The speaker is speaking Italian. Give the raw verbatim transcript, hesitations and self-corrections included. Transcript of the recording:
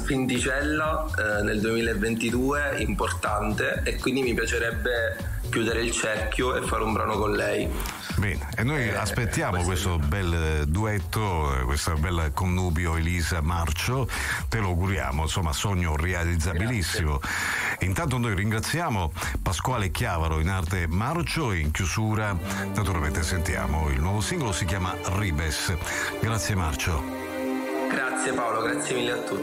spinticella eh, nel duemilaventidue importante, e quindi mi piacerebbe chiudere il cerchio e fare un brano con lei. Bene, e noi eh, aspettiamo questo bel duetto, questo bel connubio Elisa Marcio, te lo auguriamo, insomma, sogno realizzabilissimo. Grazie. Intanto noi ringraziamo Pasquale Chiavaro in arte Marcio, e in chiusura naturalmente sentiamo il nuovo singolo, si chiama Ribes. Grazie Marcio. Grazie Paolo, grazie mille a tutti.